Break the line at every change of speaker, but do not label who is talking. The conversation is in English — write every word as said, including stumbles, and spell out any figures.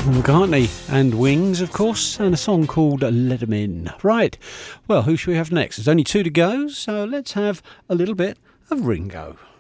McCartney and Wings, of course, and a song called Let 'Em In. Right, well, who should we have next? There's only two to go, so let's have a little bit of Ringo.